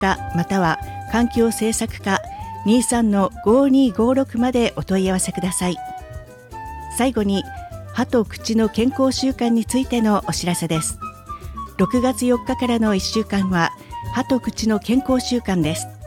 課または環境政策課 23-5256 までお問い合わせください。最後に歯と口の健康習慣についてのお知らせです。6月4日からの1週間は歯と口の健康習慣です。